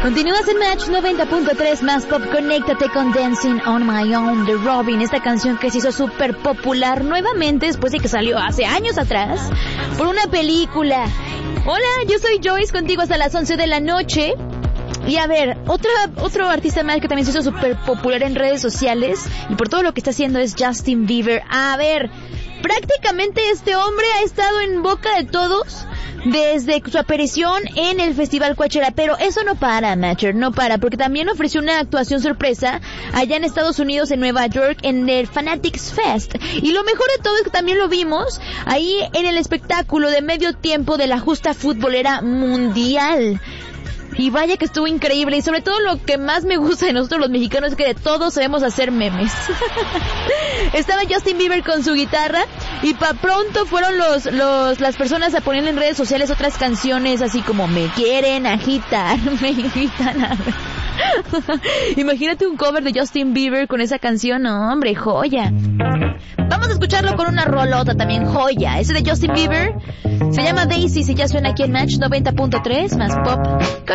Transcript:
Continúas en Match 90.3 más pop. Conéctate con Dancing on My Own de Robyn. Esta canción que se hizo súper popular nuevamente después de que salió hace años atrás por una película. Hola, yo soy Joyce, contigo hasta las 11 de la noche. Y a ver, otro artista más que también se hizo súper popular en redes sociales y por todo lo que está haciendo es Justin Bieber. A ver, prácticamente este hombre ha estado en boca de todos desde su aparición en el Festival Coachella, pero eso no para, Matcher, no para, porque también ofreció una actuación sorpresa allá en Estados Unidos, en Nueva York, en el Fanatics Fest. Y lo mejor de todo es que también lo vimos ahí en el espectáculo de medio tiempo de la justa futbolera mundial. Y vaya que estuvo increíble, y sobre todo lo que más me gusta de nosotros los mexicanos es que de todos sabemos hacer memes. Estaba Justin Bieber con su guitarra y pronto fueron las personas a poner en redes sociales otras canciones así como me quieren agitar, me invitan a... Imagínate un cover de Justin Bieber con esa canción, no, hombre, joya. Vamos a escucharlo con una rolota también, joya. Ese de Justin Bieber se llama Daisy y ya suena aquí en Match 90.3 más pop.